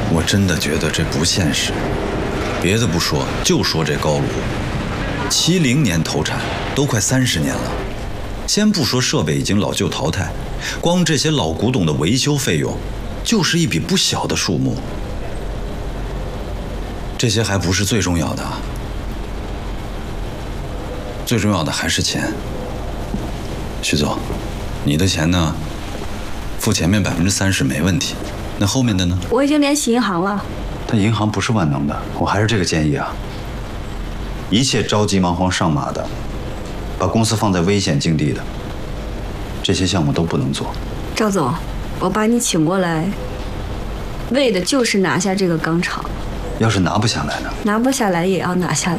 我真的觉得这不现实。别的不说，就说这高炉，70年投产，都快30年了。先不说设备已经老旧淘汰，光这些老古董的维修费用，就是一笔不小的数目。这些还不是最重要的，最重要的还是钱。徐总，你的钱呢？付前面30%没问题，那后面的呢？ 我已经联系银行了。 但银行不是万能的，我还是这个建议啊。一切着急忙慌上马的，把公司放在危险境地的，这些项目都不能做。 赵总，我把你请过来，为的就是拿下这个钢厂。 要是拿不下来呢？ 拿不下来也要拿下来。